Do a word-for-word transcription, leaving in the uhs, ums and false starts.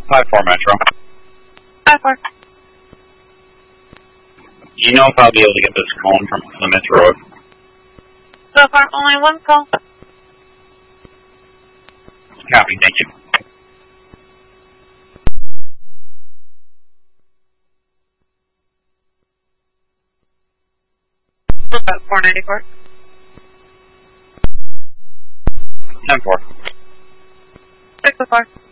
five four Metro. five four. Do you know if I'll be able to get this cone from Plymouth Road? So far, only one call. Copy, thank you. About four ninety-four. ten four. six oh four.